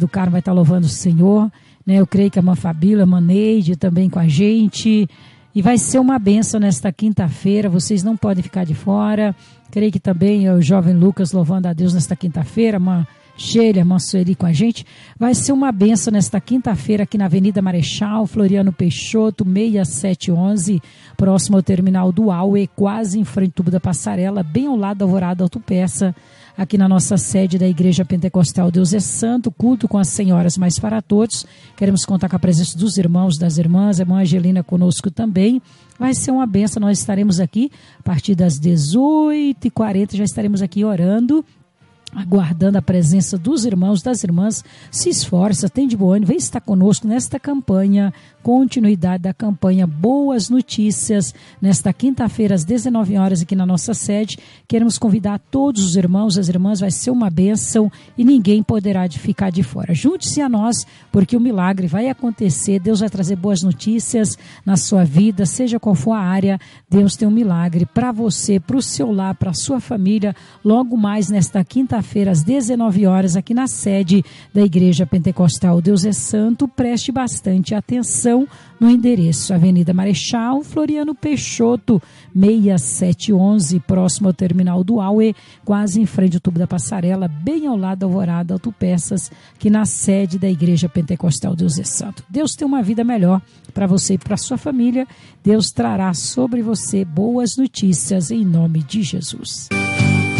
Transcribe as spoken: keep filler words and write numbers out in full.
do Carmo vai estar louvando o Senhor, né? Eu creio que a Manfabila, a Maneide também com a gente, e vai ser uma bênção nesta quinta-feira, vocês não podem ficar de fora. Creio que também é o jovem Lucas louvando a Deus nesta quinta-feira, uma Sheila, irmã Sueli com a gente. Vai ser uma bênção nesta quinta-feira aqui na Avenida Marechal, Floriano Peixoto, seis sete um um, próximo ao terminal do Aue, quase em frente ao tubo da Passarela, bem ao lado da Alvorada Autopeça, aqui na nossa sede da Igreja Pentecostal Deus é Santo, culto com as senhoras mais para todos. Queremos contar com a presença dos irmãos, das irmãs, a irmã Angelina conosco também. Vai ser uma bênção, nós estaremos aqui a partir das dezoito e quarenta, já estaremos aqui orando, aguardando a presença dos irmãos, das irmãs. Se esforça, tem de bom ânimo, vem estar conosco nesta campanha, continuidade da campanha Boas Notícias, nesta quinta-feira às dezenove horas aqui na nossa sede. Queremos convidar todos os irmãos, as irmãs, vai ser uma bênção e ninguém poderá de ficar de fora. Junte-se a nós, porque o milagre vai acontecer, Deus vai trazer boas notícias na sua vida, seja qual for a área, Deus tem um milagre para você, para o seu lar, para a sua família, logo mais nesta quinta-feira, feira às dezenove horas, aqui na sede da Igreja Pentecostal Deus é Santo. Preste bastante atenção no endereço: Avenida Marechal, Floriano Peixoto, seis sete um um, próximo ao terminal do Aue, quase em frente ao tubo da Passarela, bem ao lado da Alvorada Autopeças, aqui na sede da Igreja Pentecostal Deus é Santo. Deus tem uma vida melhor para você e para a sua família. Deus trará sobre você boas notícias em nome de Jesus.